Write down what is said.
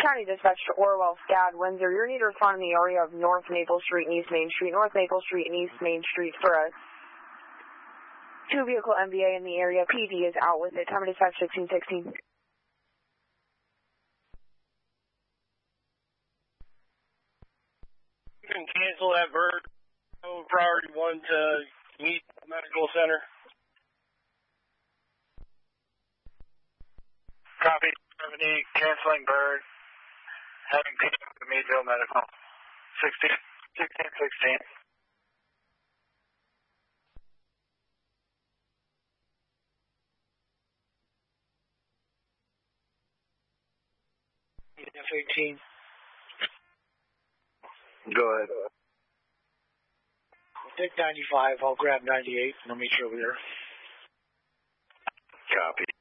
County Dispatch to Orwell, SCAD, Windsor. You need to respond in the area of North Maple Street and East Main Street. North Maple Street and East Main Street for a 2-vehicle MVA in the area. PD is out with it. Time of dispatch 1616. You can cancel that bird. Priority 1 to East Medical Center. Copy. 70, canceling bird. Heading to Meadville Medical. 1616. F-18. Go ahead. Take 95, I'll grab 98, and I'll meet you over there. Copy.